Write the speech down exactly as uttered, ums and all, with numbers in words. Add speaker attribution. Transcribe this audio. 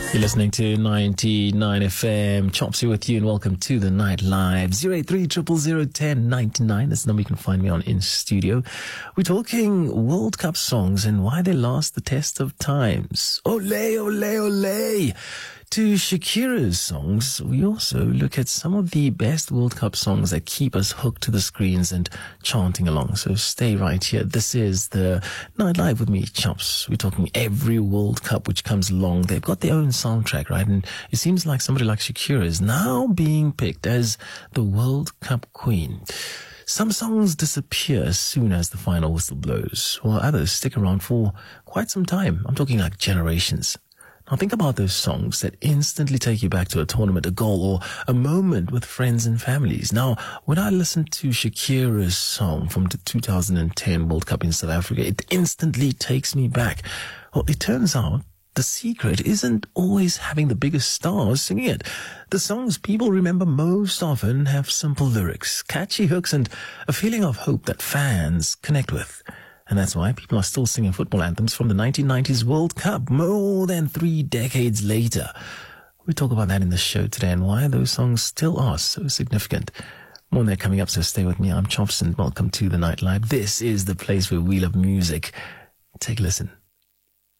Speaker 1: You're listening to ninety-nine F M. Chopsy with you, and welcome to the Night Live. zero eight three, zero zero zero, one zero nine nine. That's the number you can find me on in studio. We're talking World Cup songs and why they last the test of times. Ole, ole, ole. To Shakira's songs, we also look at some of the best World Cup songs that keep us hooked to the screens and chanting along. So stay right here. This is the Night Live with me, Chops. We're talking every World Cup which comes along. They've got their own soundtrack, right? And it seems like somebody like Shakira is now being picked as the World Cup queen. Some songs disappear as soon as the final whistle blows, while others stick around for quite some time. I'm talking like generations. Now think about those songs that instantly take you back to a tournament, a goal, or a moment with friends and families. Now, when I listen to Shakira's song from the two thousand ten World Cup in South Africa, it instantly takes me back. Well, it turns out the secret isn't always having the biggest stars singing it. The songs people remember most often have simple lyrics, catchy hooks, and a feeling of hope that fans connect with. And that's why people are still singing football anthems from the nineteen nineties World Cup more than three decades later. We talk about that in the show today and why those songs still are so significant. More on that coming up, so stay with me. I'm Chops and welcome to the Night Live. This is the place where we love music. Take a listen.